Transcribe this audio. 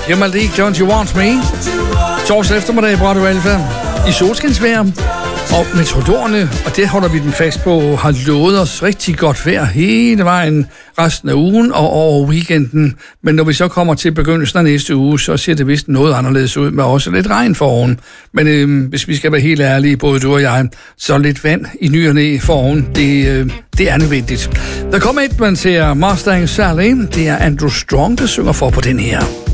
Jamen det er Don't You Want Me. Torsdag eftermiddag, Brado Alfa. I solskinsvejr. Og Metrodorerne, og det holder vi den fast på, har lovet os rigtig godt vejr hele vejen resten af ugen og over weekenden. Men når vi så kommer til begyndelsen af næste uge, så ser det vist noget anderledes ud med også lidt regn foroven. Men hvis vi skal være helt ærlige, både du og jeg, så lidt vand i ny og næ foroven, det er nødvendigt. Der kommer et, man ser Mustang Sally. Det er Andrew Strong, der synger for på den her.